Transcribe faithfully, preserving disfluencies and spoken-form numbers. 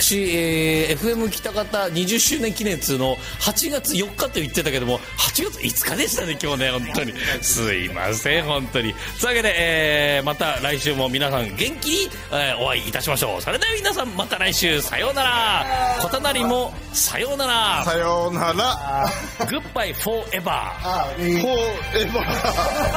私、えー、エフエム 北方にじゅっしゅうねん記念通のはちがつよっかって言ってたけどもはちがついつかでしたね今日ね。本当にすいません本当に。というわけで、えー、また来週も皆さん元気に、えー、お会いいたしましょう。それでは皆さんまた来週さようなら。小たなりもさようなら。 さようなら。 グッバイフォーエバー。 フォーエバー